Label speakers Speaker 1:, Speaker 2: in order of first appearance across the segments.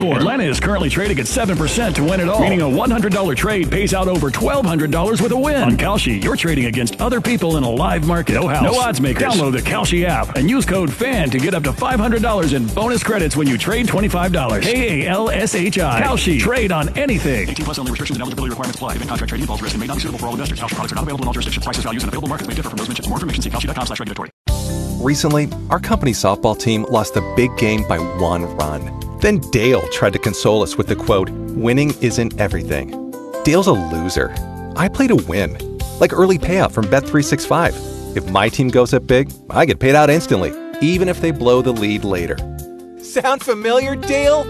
Speaker 1: Atlanta is currently trading at 7% to win it all, meaning a $100 trade pays out over $1,200 with a win. On Kalshi, you're trading against other people in a live market. No house, no odds makers. Download the Kalshi app and use code FAN to get up to $500 in bonus credits when you trade $25. KALSHI. Kalshi. Trade on anything. 18 plus only. Restrictions and eligibility requirements apply. Event contract trading involves risk and may not be suitable for all investors. Kalshi products are not available in all jurisdictions. Prices, values, and available markets may differ from those mentioned. For more information, see kalshi.com/regulatory.
Speaker 2: Recently, our company softball team lost a big game by 1 run. Then Dale tried to console us with the quote, "Winning isn't everything." Dale's a loser. I play to win. Like early payout from Bet365. If my team goes up big, I get paid out instantly, even if they blow the lead later. Sound familiar, Dale?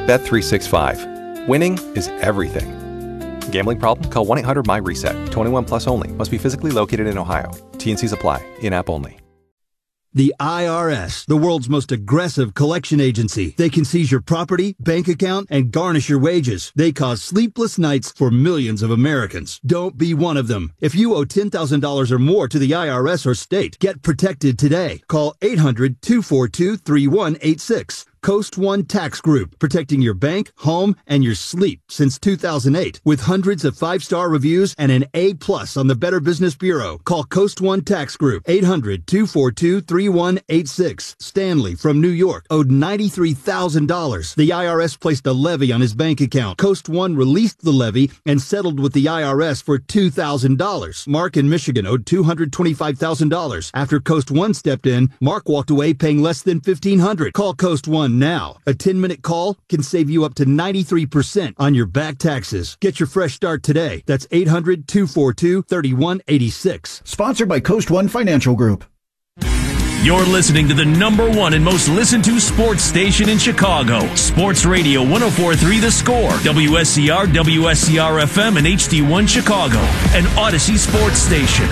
Speaker 2: Bet365. Winning is everything. Gambling problem? Call 1-800-MY-RESET. 21 plus only. Must be physically located in Ohio. T&Cs apply. In-app only.
Speaker 3: The IRS, the world's most aggressive collection agency. They can seize your property, bank account, and garnish your wages. They cause sleepless nights for millions of Americans. Don't be one of them. If you owe $10,000 or more to the IRS or state, get protected today. Call 800-242-3186. Coast One Tax Group, protecting your bank, home, and your sleep since 2008. With hundreds of 5-star reviews and an A+ on the Better Business Bureau. Call Coast One Tax Group, 800-242-3186. Stanley from New York owed $93,000. The IRS placed a levy on his bank account. Coast One released the levy and settled with the IRS for $2,000. Mark in Michigan owed $225,000. After Coast One stepped in, Mark walked away paying less than $1,500. Call Coast One now. A 10-minute call can save you up to 93% on your back taxes. Get your fresh start today. That's 800-242-3186.
Speaker 4: Sponsored by Coast One Financial Group.
Speaker 5: You're listening to the #1 and most listened to sports station in Chicago. Sports Radio 104.3 The Score, WSCR, WSCR-FM, and HD1 Chicago, an Odyssey sports station.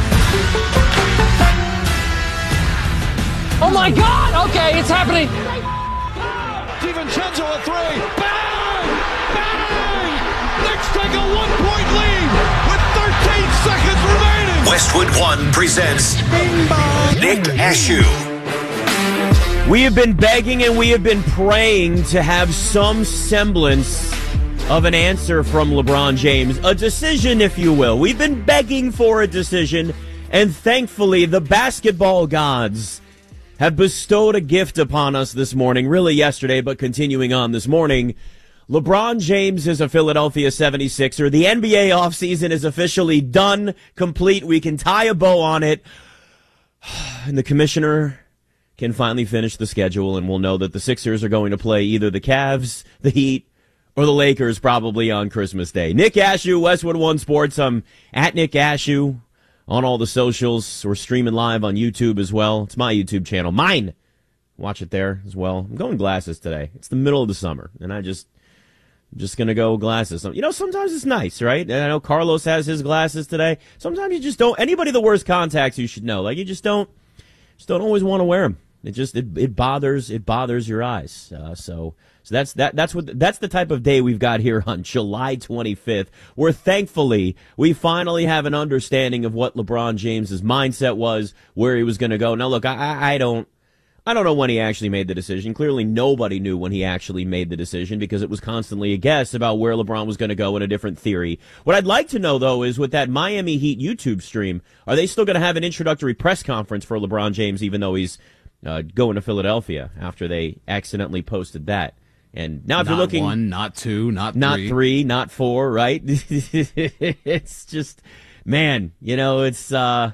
Speaker 6: Oh my God! Okay, it's happening.
Speaker 7: DiVincenzo a 3. Bang! Bang! Knicks take a 1-point lead with 13 seconds remaining.
Speaker 8: Westwood One presents Nick Ashew.
Speaker 9: We have been begging and we have been praying to have some semblance of an answer from LeBron James. A decision, if you will. We've been begging for a decision, and thankfully the basketball gods have bestowed a gift upon us this morning, really yesterday, but continuing on this morning. LeBron James is a Philadelphia 76er. The NBA offseason is officially done, complete. We can tie a bow on it. And the commissioner can finally finish the schedule, and we'll know that the Sixers are going to play either the Cavs, the Heat, or the Lakers probably on Christmas Day. Nick Ashew, Westwood One Sports. I'm at Nick Ashew on all the socials. We're streaming live on YouTube as well. It's my YouTube channel. Mine. Watch it there as well. I'm going glasses today. It's the middle of the summer, and I'm just going to go glasses. You know, sometimes it's nice, right? And I know Carlos has his glasses today. Sometimes you just don't. Anybody that wears contacts, you should know. Like, you just don't always want to wear them. It bothers your eyes. So that's the type of day we've got here on July 25th, where thankfully we finally have an understanding of what LeBron James's mindset was, where he was going to go. Now look, I don't know when he actually made the decision. Clearly nobody knew when he actually made the decision, because it was constantly a guess about where LeBron was going to go in a different theory. What I'd like to know, though, is with that Miami Heat YouTube stream, are they still going to have an introductory press conference for LeBron James, even though he's going to Philadelphia after they accidentally posted that? And now if you're looking...
Speaker 10: Not 1, not 2, not 3.
Speaker 9: Not 3, not 4, right? It's just, man, you know, it's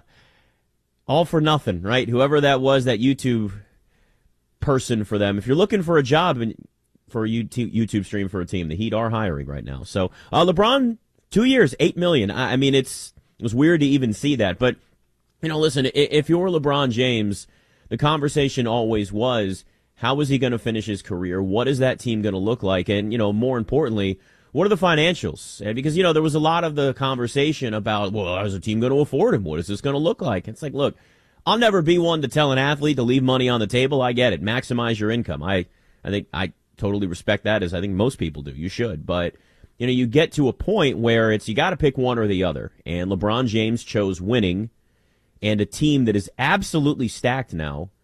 Speaker 9: all for nothing, right? Whoever that was, that YouTube person for them. If you're looking for a job for a YouTube stream for a team, the Heat are hiring right now. So LeBron, 2 years, $8 million. I mean, it was weird to even see that. But, you know, listen, if you're LeBron James, the conversation always was, how is he going to finish his career? What is that team going to look like? And, you know, more importantly, what are the financials? And because, you know, there was a lot of the conversation about, well, is the team going to afford him? What is this going to look like? It's like, look, I'll never be one to tell an athlete to leave money on the table. I get it. Maximize your income. I think I totally respect that, as I think most people do. You should. But, you know, you get to a point where you got to pick one or the other. And LeBron James chose winning and a team that is absolutely stacked now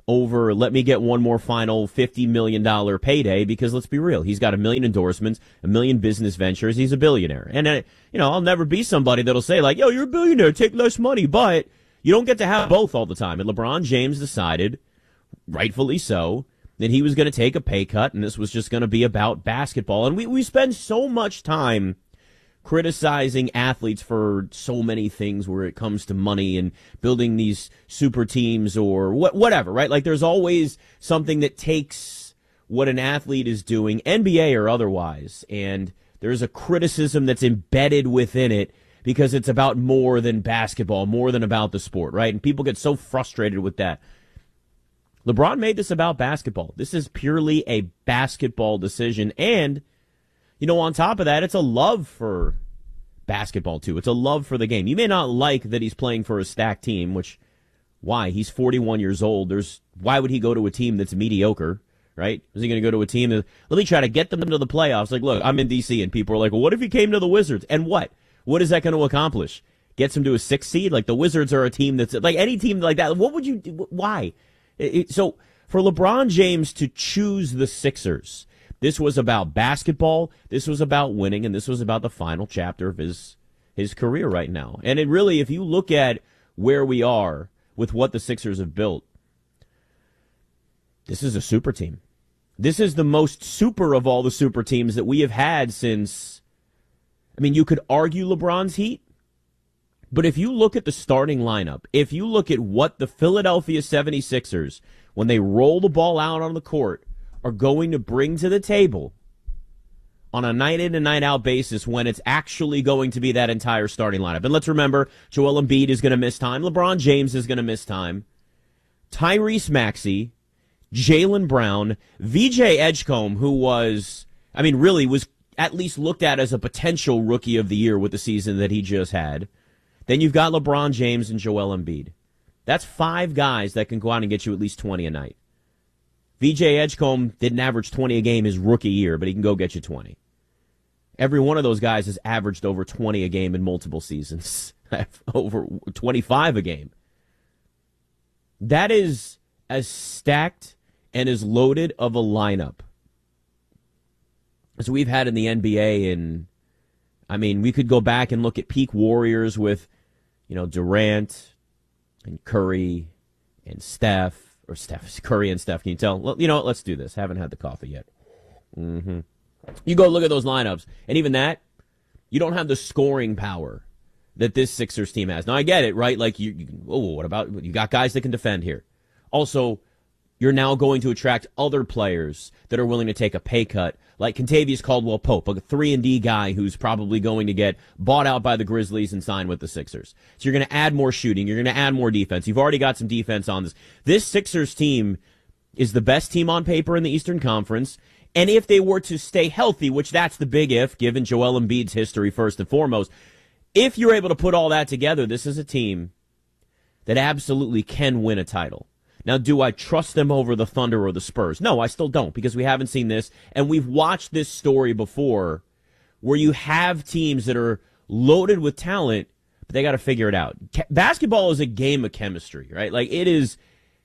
Speaker 9: over let me get one more final $50 million payday, because let's be real, he's got 1 million endorsements, 1 million business ventures, he's a billionaire. And, I'll never be somebody that'll say, like, yo, you're a billionaire, take less money, but you don't get to have both all the time. And LeBron James decided, rightfully so, that he was going to take a pay cut, and this was just going to be about basketball. And we spend so much time criticizing athletes for so many things where it comes to money and building these super teams or whatever, right? Like, there's always something that takes what an athlete is doing, NBA or otherwise, and there's a criticism that's embedded within it because it's about more than basketball, more than about the sport, right? And people get so frustrated with that. LeBron made this about basketball. This is purely a basketball decision, and on top of that, it's a love for basketball, too. It's a love for the game. You may not like that he's playing for a stacked team, which, why? He's 41 years old. Why would he go to a team that's mediocre, right? Is he going to go to a team that, let me try to get them to the playoffs? Like, look, I'm in D.C., and people are like, well, what if he came to the Wizards? And what? What is that going to accomplish? Gets him to a 6th seed? Like, the Wizards are a team that's, like, any team like that. What would you do? Why? So, for LeBron James to choose the Sixers, this was about basketball, this was about winning, and this was about the final chapter of his career right now. And it really, if you look at where we are with what the Sixers have built, this is a super team. This is the most super of all the super teams that we have had since, you could argue LeBron's Heat, but if you look at the starting lineup, if you look at what the Philadelphia 76ers, when they roll the ball out on the court, are going to bring to the table on a night in and night out basis when it's actually going to be that entire starting lineup. And let's remember, Joel Embiid is going to miss time. LeBron James is going to miss time. Tyrese Maxey, Jaylen Brown, VJ Edgecombe, who was at least looked at as a potential rookie of the year with the season that he just had. Then you've got LeBron James and Joel Embiid. That's 5 guys that can go out and get you at least 20 a night. VJ Edgecombe didn't average 20 a game his rookie year, but he can go get you 20. Every one of those guys has averaged over 20 a game in multiple seasons, over 25 a game. That is as stacked and as loaded of a lineup as we've had in the NBA. And we could go back and look at peak Warriors with, Durant and Curry and Curry and Steph. Can you tell? Well, let's do this. Haven't had the coffee yet. You go look at those lineups, and even that, you don't have the scoring power that this Sixers team has. Now, I get it, right? Like, what about, you got guys that can defend here. Also, you're now going to attract other players that are willing to take a pay cut, like Kentavious Caldwell-Pope, a 3-and-D guy who's probably going to get bought out by the Grizzlies and signed with the Sixers. So you're going to add more shooting. You're going to add more defense. You've already got some defense on this. This Sixers team is the best team on paper in the Eastern Conference. And if they were to stay healthy, which that's the big if, given Joel Embiid's history first and foremost, if you're able to put all that together, this is a team that absolutely can win a title. Now, do I trust them over the Thunder or the Spurs? No, I still don't, because we haven't seen this, and we've watched this story before where you have teams that are loaded with talent, but they got to figure it out. Basketball is a game of chemistry, right? Like, it's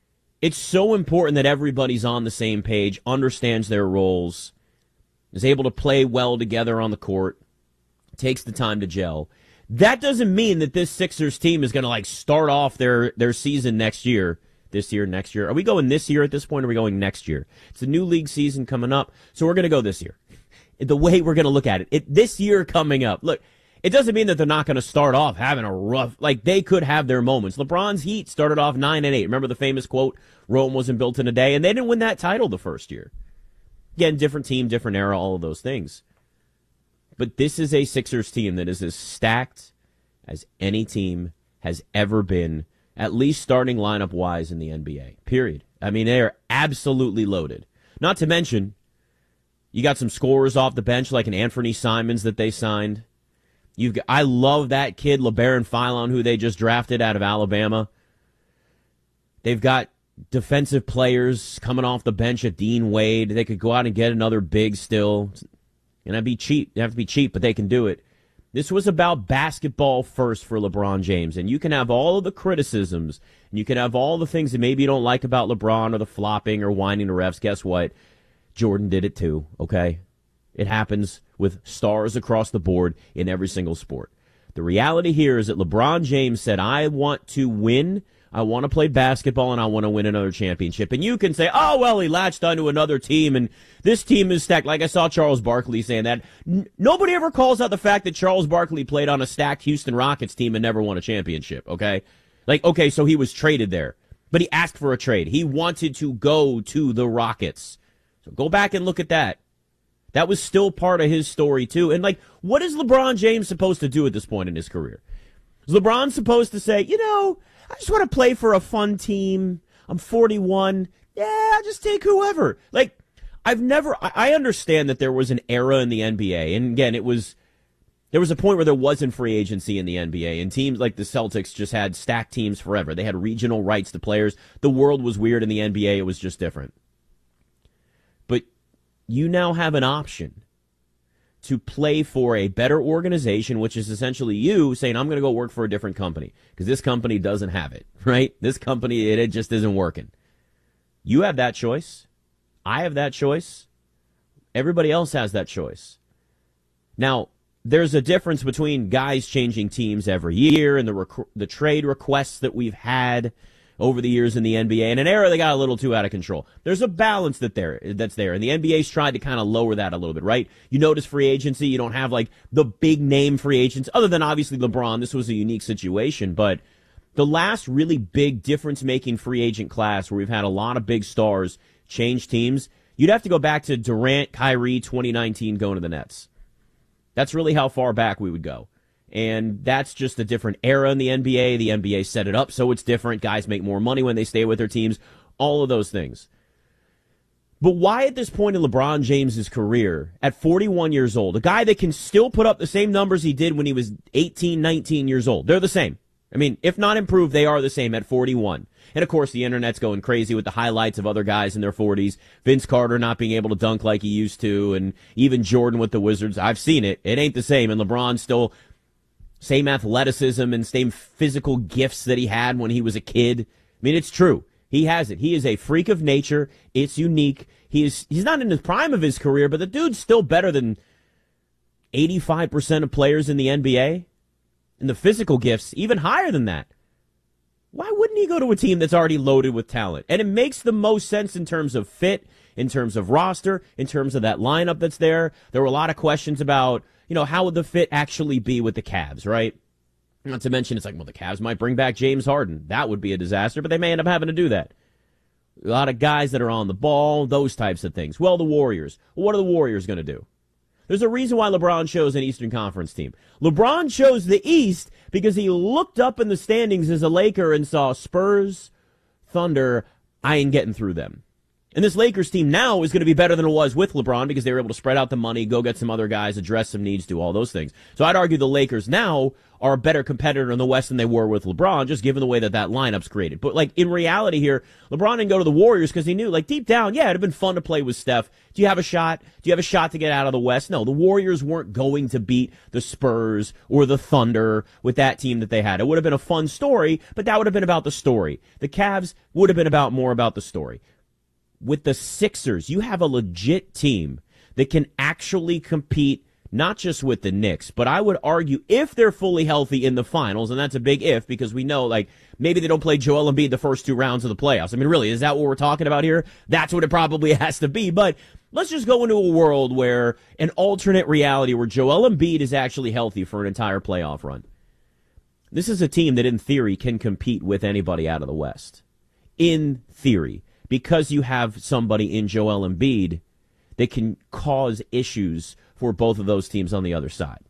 Speaker 9: so important that everybody's on the same page, understands their roles, is able to play well together on the court, takes the time to gel. That doesn't mean that this Sixers team is going to, start off their season next year. This year, next year. Are we going this year at this point, or are we going next year? It's a new league season coming up, so we're going to go this year. The way we're going to look at it, this year coming up. Look, it doesn't mean that they're not going to start off having a rough, they could have their moments. LeBron's Heat started off 9-8. Remember the famous quote, Rome wasn't built in a day, and they didn't win that title the first year. Again, different team, different era, all of those things. But this is a Sixers team that is as stacked as any team has ever been, at least starting lineup-wise in the NBA, period. They are absolutely loaded. Not to mention, you got some scorers off the bench like an Anthony Simons that they signed. I love that kid, LeBaron Philon, who they just drafted out of Alabama. They've got defensive players coming off the bench at Dean Wade. They could go out and get another big still. And that'd be cheap. They have to be cheap, but they can do it. This was about basketball first for LeBron James. And you can have all of the criticisms, and you can have all the things that maybe you don't like about LeBron or the flopping or whining to refs. Guess what? Jordan did it too, okay? It happens with stars across the board in every single sport. The reality here is that LeBron James said, I want to win, I want to play basketball, and I want to win another championship. And you can say, oh, well, he latched onto another team, and this team is stacked. Like I saw Charles Barkley saying that. Nobody ever calls out the fact that Charles Barkley played on a stacked Houston Rockets team and never won a championship, okay? Like, okay, so he was traded there, but he asked for a trade. He wanted to go to the Rockets. So go back and look at that. That was still part of his story, too. And, like, what is LeBron James supposed to do at this point in his career? Is LeBron supposed to say, I just want to play for a fun team. I'm 41. Yeah, I'll just take whoever. Like, I understand that there was an era in the NBA. And, again, there was a point where there wasn't free agency in the NBA. And teams like the Celtics just had stacked teams forever. They had regional rights to players. The world was weird in the NBA. It was just different. But you now have an option to play for a better organization, which is essentially you saying, I'm going to go work for a different company because this company doesn't have it, right? This company, it just isn't working. You have that choice. I have that choice. Everybody else has that choice. Now, there's a difference between guys changing teams every year and the trade requests that we've had over the years in the NBA. In an era, they got a little too out of control. There's a balance that's there, and the NBA's tried to kind of lower that a little bit, right? You notice free agency, you don't have, like, the big-name free agents, other than, obviously, LeBron. This was a unique situation, but the last really big difference-making free agent class where we've had a lot of big stars change teams, you'd have to go back to Durant, Kyrie, 2019 going to the Nets. That's really how far back we would go. And that's just a different era in the NBA. The NBA set it up so it's different. Guys make more money when they stay with their teams. All of those things. But why at this point in LeBron James' career, at 41 years old, a guy that can still put up the same numbers he did when he was 18, 19 years old? They're the same. I mean, if not improved, they are the same at 41. And, of course, the internet's going crazy with the highlights of other guys in their 40s. Vince Carter not being able to dunk like he used to, and even Jordan with the Wizards. I've seen it. It ain't the same. And LeBron still same athleticism and same physical gifts that he had when he was a kid. I mean, it's true. He has it. He is a freak of nature. It's unique. He's not in the prime of his career, but the dude's still better than 85% of players in the NBA. And the physical gifts, even higher than that. Why wouldn't he go to a team that's already loaded with talent? And it makes the most sense in terms of fit, in terms of roster, in terms of that lineup that's there. There were a lot of questions about, how would the fit actually be with the Cavs, right? Not to mention, it's like, well, the Cavs might bring back James Harden. That would be a disaster, but they may end up having to do that. A lot of guys that are on the ball, those types of things. Well, the Warriors. What are the Warriors going to do? There's a reason why LeBron chose an Eastern Conference team. LeBron chose the East because he looked up in the standings as a Laker and saw Spurs, Thunder, I ain't getting through them. And this Lakers team now is going to be better than it was with LeBron because they were able to spread out the money, go get some other guys, address some needs, do all those things. So I'd argue the Lakers now are a better competitor in the West than they were with LeBron, just given the way that lineup's created. But, in reality here, LeBron didn't go to the Warriors because he knew, deep down, yeah, it'd have been fun to play with Steph. Do you have a shot? Do you have a shot to get out of the West? No, the Warriors weren't going to beat the Spurs or the Thunder with that team that they had. It would have been a fun story, but that would have been about the story. The Cavs would have been more about the story. With the Sixers, you have a legit team that can actually compete not just with the Knicks, but I would argue if they're fully healthy in the finals, and that's a big if because we know, maybe they don't play Joel Embiid the first two rounds of the playoffs. I mean, really, is that what we're talking about here? That's what it probably has to be, but let's just go into a world where an alternate reality where Joel Embiid is actually healthy for an entire playoff run. This is a team that, in theory, can compete with anybody out of the West. In theory. Because you have somebody in Joel Embiid that can cause issues for both of those teams on the other side.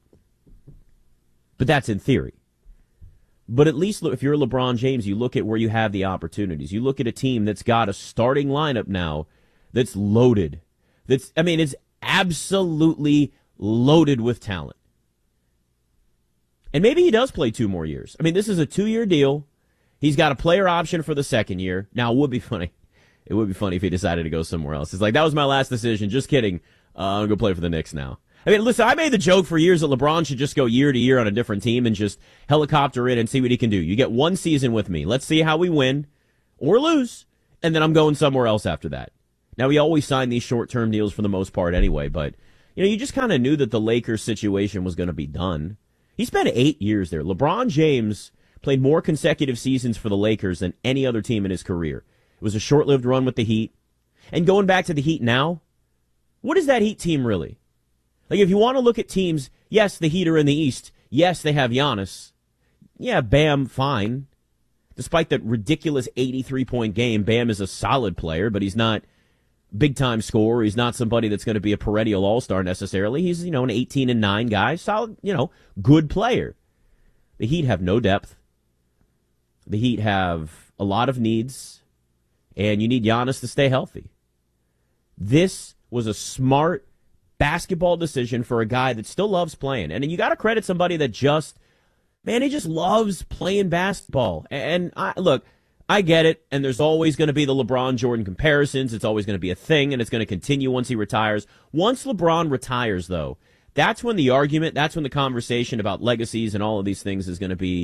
Speaker 9: But that's in theory. But at least if you're LeBron James, you look at where you have the opportunities. You look at a team that's got a starting lineup now that's loaded. It's absolutely loaded with talent. And maybe he does play 2 more years. I mean, this is a 2-year deal. He's got a player option for the second year. Now, it would be funny. It would be funny if he decided to go somewhere else. It's like, that was my last decision. Just kidding. I'm going to go play for the Knicks now. I mean, listen, I made the joke for years that LeBron should just go year to year on a different team and just helicopter in and see what he can do. You get one season with me. Let's see how we win or lose, and then I'm going somewhere else after that. Now, we always sign these short-term deals for the most part anyway, but, you just kind of knew that the Lakers situation was going to be done. He spent 8 years there. LeBron James played more consecutive seasons for the Lakers than any other team in his career. It was a short-lived run with the Heat. And going back to the Heat now, what is that Heat team really? Like, if you want to look at teams, yes, the Heat are in the East. Yes, they have Giannis. Yeah, Bam, fine. Despite that ridiculous 83-point game, Bam is a solid player, but he's not big-time scorer. He's not somebody that's going to be a perennial all-star necessarily. He's, an 18-9 guy. Solid, good player. The Heat have no depth. The Heat have a lot of needs, and you need Giannis to stay healthy. This was a smart basketball decision for a guy that still loves playing. And you got to credit somebody that he just loves playing basketball. And I get it, and there's always going to be the LeBron-Jordan comparisons. It's always going to be a thing, and it's going to continue once he retires. Once LeBron retires, though, that's when the conversation about legacies and all of these things is going to be,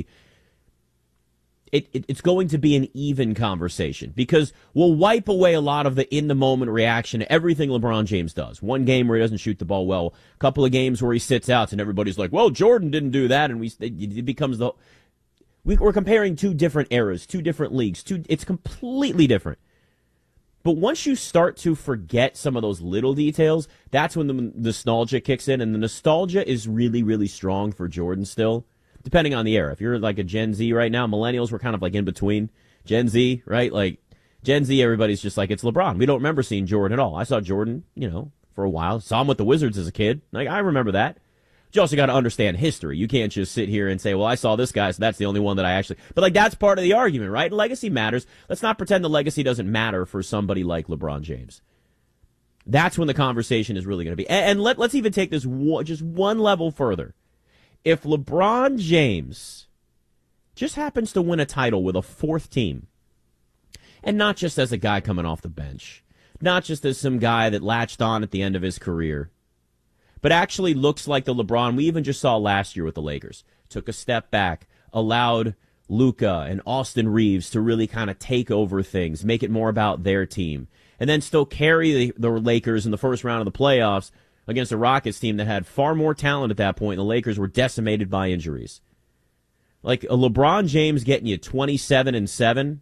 Speaker 9: it's going to be an even conversation because we'll wipe away a lot of the in-the-moment reaction to everything LeBron James does. One game where he doesn't shoot the ball well, a couple of games where he sits out, and everybody's like, well, Jordan didn't do that, and it becomes we're comparing two different eras, two different leagues. It's completely different. But once you start to forget some of those little details, that's when the nostalgia kicks in, and the nostalgia is really, really strong for Jordan still. Depending on the era. If you're like a Gen Z right now, millennials were kind of like in between. Gen Z, right? Like Gen Z, everybody's just like, it's LeBron. We don't remember seeing Jordan at all. I saw Jordan, for a while. Saw him with the Wizards as a kid. Like, I remember that. But you also got to understand history. You can't just sit here and say, well, I saw this guy, so that's the only one that I actually... But, that's part of the argument, right? Legacy matters. Let's not pretend the legacy doesn't matter for somebody like LeBron James. That's when the conversation is really going to be. And let's even take this just one level further. If LeBron James just happens to win a title with a fourth team, and not just as a guy coming off the bench, not just as some guy that latched on at the end of his career, but actually looks like the LeBron we even just saw last year with the Lakers, took a step back, allowed Luka and Austin Reeves to really kind of take over things, make it more about their team, and then still carry the Lakers in the first round of the playoffs against a Rockets team that had far more talent at that point, and the Lakers were decimated by injuries. Like a LeBron James getting you 27-7.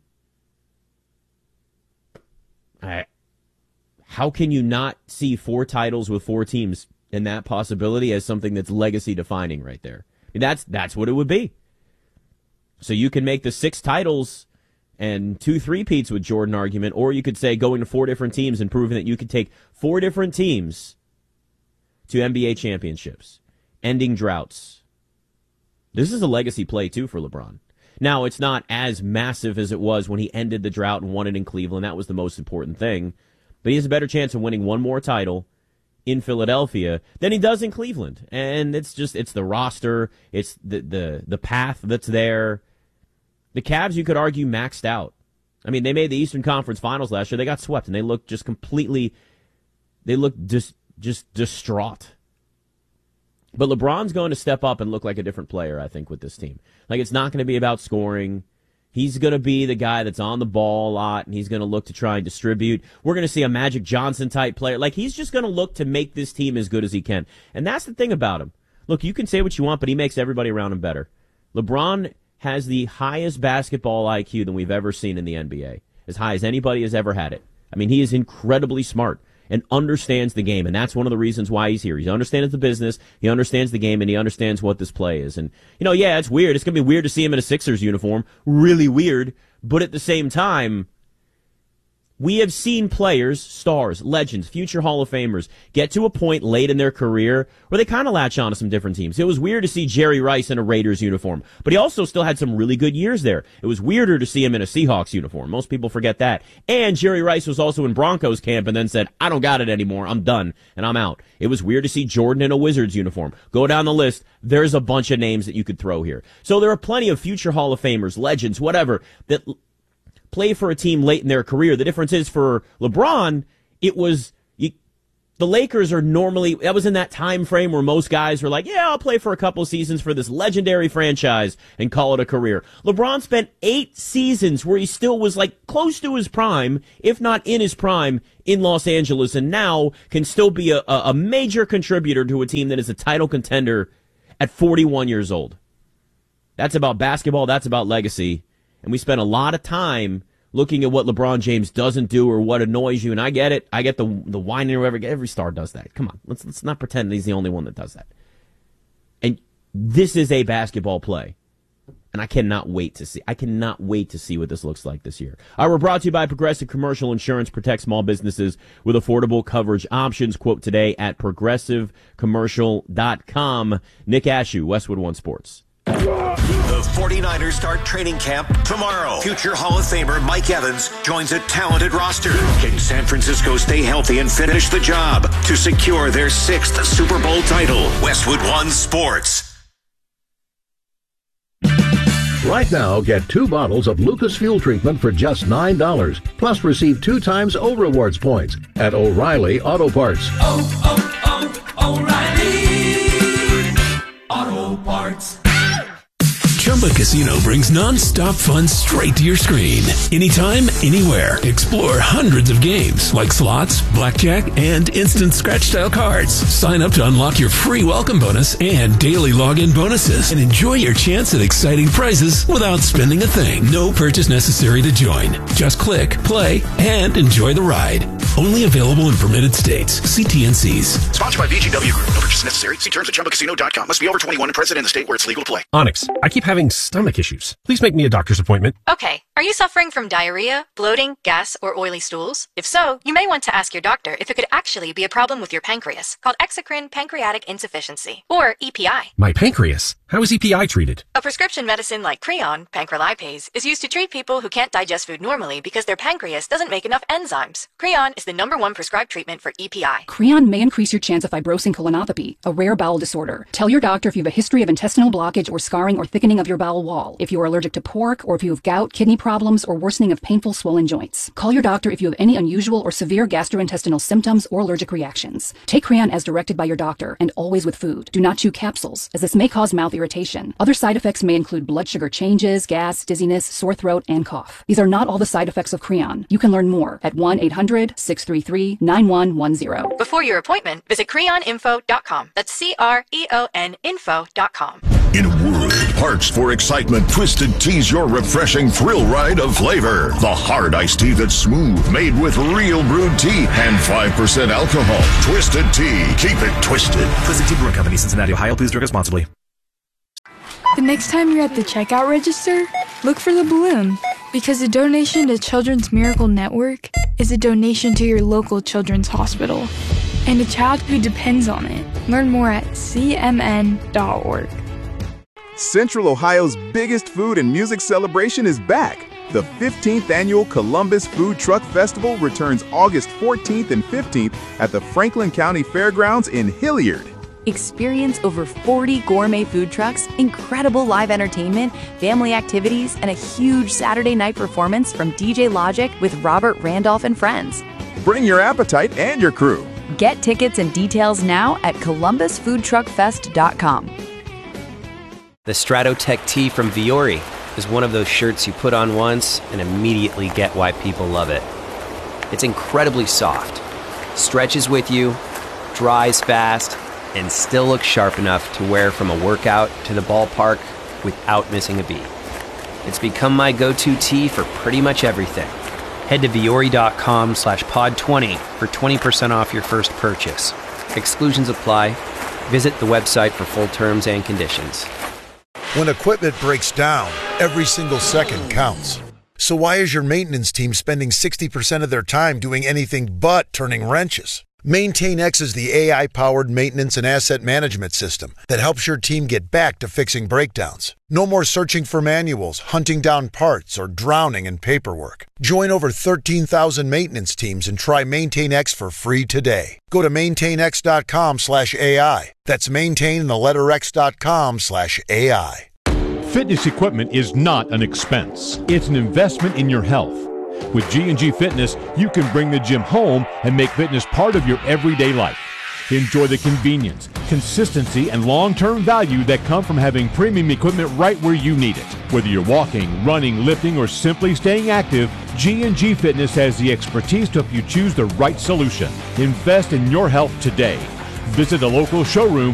Speaker 9: How can you not see 4 titles with 4 teams in that possibility as something that's legacy defining right there? I mean, that's what it would be. So you can make the 6 titles and 2 3-peats with Jordan argument, or you could say going to 4 different teams and proving that you could take 4 different teams to NBA championships, ending droughts. This is a legacy play, too, for LeBron. Now, it's not as massive as it was when he ended the drought and won it in Cleveland. That was the most important thing. But he has a better chance of winning one more title in Philadelphia than he does in Cleveland. And it's the roster. It's the path that's there. The Cavs, you could argue, maxed out. I mean, they made the Eastern Conference Finals last year. They got swept, and they looked just completely... They looked just distraught. But LeBron's going to step up and look like a different player, I think, with this team. Like, it's not going to be about scoring. He's going to be the guy that's on the ball a lot, and he's going to look to try and distribute. We're going to see a Magic Johnson-type player. Like, he's just going to look to make this team as good as he can. And that's the thing about him. Look, you can say what you want, but he makes everybody around him better. LeBron has the highest basketball IQ than we've ever seen in the NBA. As high as anybody has ever had it. I mean, he is incredibly smart and understands the game, and that's one of the reasons why he's here. He understands the business, he understands the game, and he understands what this play is. And, yeah, it's weird. It's going to be weird to see him in a Sixers uniform. Really weird. But at the same time, we have seen players, stars, legends, future Hall of Famers get to a point late in their career where they kind of latch on to some different teams. It was weird to see Jerry Rice in a Raiders uniform, but he also still had some really good years there. It was weirder to see him in a Seahawks uniform. Most people forget that. And Jerry Rice was also in Broncos camp and then said, I don't got it anymore. I'm done and I'm out. It was weird to see Jordan in a Wizards uniform. Go down the list. There's a bunch of names that you could throw here. So there are plenty of future Hall of Famers, legends, whatever, that play for a team late in their career. The difference is for LeBron, it was The Lakers are normally, that was in that time frame where most guys were like, yeah, I'll play for a couple seasons for this legendary franchise and call it a career. LeBron spent 8 seasons where he still was like close to his prime, if not in his prime, in Los Angeles, and now can still be a major contributor to a team that is a title contender at 41 years old. That's about basketball. That's about legacy. And we spent a lot of time looking at what LeBron James doesn't do or what annoys you, and I get it. I get the whining or whatever. Every star does that. Come on, let's not pretend he's the only one that does that. And this is a basketball play, and I cannot wait to see. I cannot wait to see what this looks like this year. We're brought to you by Progressive Commercial Insurance. Protect small businesses with affordable coverage options. Quote today at progressivecommercial.com. Nick Ashew, Westwood One Sports.
Speaker 8: The 49ers start training camp tomorrow. Future Hall of Famer Mike Evans joins a talented roster. Can San Francisco stay healthy and finish the job to secure their 6th Super Bowl title? Westwood One Sports.
Speaker 10: Right now, get 2 bottles of Lucas Fuel Treatment for just $9. Plus, receive 2 times O Rewards points at O'Reilly Auto Parts.
Speaker 11: O'Reilly Auto Parts.
Speaker 12: Chumba Casino brings non-stop fun straight to your screen. Anytime, anywhere. Explore hundreds of games like slots, blackjack, and instant scratch-style cards. Sign up to unlock your free welcome bonus and daily login bonuses. And enjoy your chance at exciting prizes without spending a thing. No purchase necessary to join. Just click, play, and enjoy the ride. Only available in permitted states. See TNCs.
Speaker 13: Sponsored by VGW Group. No purchase necessary. See terms at ChumbaCasino.com. Must be over 21 and present in the state where it's legal to play.
Speaker 14: Onyx, I keep having stomach issues. Please make me a doctor's appointment.
Speaker 15: Okay. Are you suffering from diarrhea, bloating, gas, or oily stools? If so, you may want to ask your doctor if it could actually be a problem with your pancreas, called exocrine pancreatic insufficiency, or EPI.
Speaker 14: My pancreas? How is EPI treated?
Speaker 15: A prescription medicine like Creon, pancrelipase, is used to treat people who can't digest food normally because their pancreas doesn't make enough enzymes. Creon is the #1 prescribed treatment for EPI.
Speaker 16: Creon may increase your chance of fibrosing colonopathy, a rare bowel disorder. Tell your doctor if you have a history of intestinal blockage or scarring or thickening of your bowel wall, if you are allergic to pork, or if you have gout, kidney problems, or worsening of painful swollen joints. Call your doctor if you have any unusual or severe gastrointestinal symptoms or allergic reactions. Take Creon as directed by your doctor, and always with food. Do not chew capsules, as this may cause mouth irritation. Other side effects may include blood sugar changes, gas, dizziness, sore throat, and cough. These are not all the side effects of Creon. You can learn more at 1-800-633-9110.
Speaker 15: Before your appointment, visit creoninfo.com. That's CREON info.com.
Speaker 17: In a world parched for excitement, Twisted Tea's your refreshing thrill ride of flavor. The hard iced tea that's smooth, made with real brewed tea and 5% alcohol. Twisted Tea. Keep it twisted.
Speaker 18: Twisted Tea Brewing Company, Cincinnati, Ohio. Please drink responsibly.
Speaker 19: The next time you're at the checkout register, look for the balloon. Because a donation to Children's Miracle Network is a donation to your local children's hospital and a child who depends on it. Learn more at cmn.org.
Speaker 20: Central Ohio's biggest food and music celebration is back. The 15th annual Columbus Food Truck Festival returns August 14th and 15th at the Franklin County Fairgrounds in Hilliard.
Speaker 21: Experience over 40 gourmet food trucks, incredible live entertainment, family activities, and a huge Saturday night performance from DJ Logic with Robert Randolph and friends.
Speaker 20: Bring your appetite and your crew.
Speaker 21: Get tickets and details now at columbusfoodtruckfest.com.
Speaker 22: The Stratotech tee from Viore is one of those shirts you put on once and immediately get why people love it. It's incredibly soft, stretches with you, dries fast, and still looks sharp enough to wear from a workout to the ballpark without missing a beat. It's become my go-to tee for pretty much everything. Head to viore.com/pod20 for 20% off your first purchase. Exclusions apply. Visit the website for full terms and conditions.
Speaker 23: When equipment breaks down, every single second counts. So why is your maintenance team spending 60% of their time doing anything but turning wrenches? MaintainX is the AI-powered maintenance and asset management system that helps your team get back to fixing breakdowns. No more searching for manuals, hunting down parts, or drowning in paperwork. Join over 13,000 maintenance teams and try MaintainX for free today. Go to maintainx.com/AI. That's maintain and the letter x.com/AI.
Speaker 24: Fitness equipment is not an expense. It's an investment in your health.
Speaker 1: With G&G Fitness, you can bring the gym home and make fitness part of your everyday life. Enjoy the convenience, consistency, and long-term value that come from having premium equipment right where you need it. Whether you're walking, running, lifting, or simply staying active, G&G Fitness has the expertise to help you choose the right solution. Invest in your health today. Visit a local showroom